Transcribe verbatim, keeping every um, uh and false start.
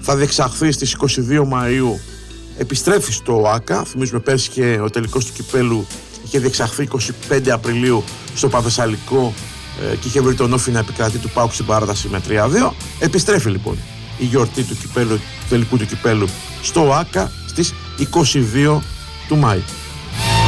θα διεξαχθεί στις είκοσι δύο Μαΐου, επιστρέφει στο ΟΑΚΑ. Θυμίζουμε πέρσι και ο τελικός του κυπέλου είχε διεξαχθεί είκοσι πέντε Απριλίου στο Παπαθεσσαλικό ε, και είχε βρει τον όφη να επικρατεί του ΠΑΟΚ στην παράταση με τρία δύο. Επιστρέφει λοιπόν η γιορτή του, κυπέλου, του τελικού του κυπέλου στο ΟΑΚΑ στις είκοσι δύο του Μάη.